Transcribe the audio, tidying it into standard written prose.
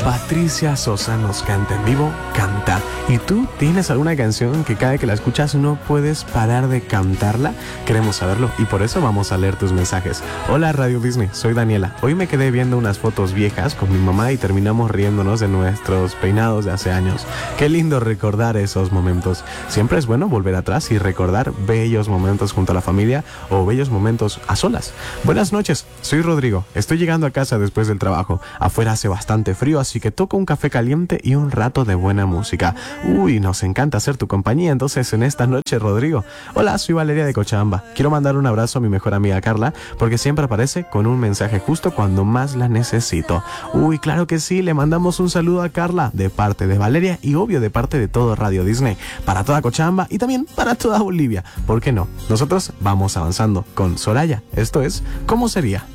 Patricia Sosa nos canta en vivo, Canta. ¿Y tú tienes alguna canción que cada que la escuchas no puedes parar de cantarla? Queremos saberlo y por eso vamos a leer tus mensajes. Hola Radio Disney, soy Daniela. Hoy me quedé viendo unas fotos viejas con mi mamá y terminamos riéndonos de nuestros peinados de hace años. Qué lindo recordar esos momentos. Siempre es bueno volver atrás y recordar bellos momentos junto a la familia o bellos momentos a solas. Buenas noches, soy Rodrigo. Estoy llegando a casa después del trabajo. Afuera hace bastante frío, así que toco un café caliente y un rato de buena música. Uy, nos encanta hacer tu compañía entonces en esta noche, Rodrigo. Hola, soy Valeria de Cochabamba. Quiero mandar un abrazo a mi mejor amiga Carla, porque siempre aparece con un mensaje justo cuando más la necesito. Uy, claro que sí, le mandamos un saludo a Carla de parte de Valeria y obvio de parte de todo Radio Disney, para toda Cochabamba y también para toda Bolivia. ¿Por qué no? Nosotros vamos avanzando con Soraya. Esto es ¿Cómo sería?